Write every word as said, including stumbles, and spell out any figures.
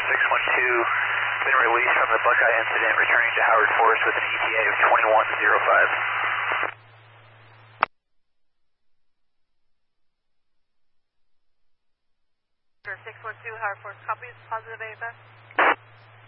six one two, been released from the Buckeye incident, returning to Howard Forest with an E T A of twenty-one oh five. six one two, Howard Forest, copies, positive A F S.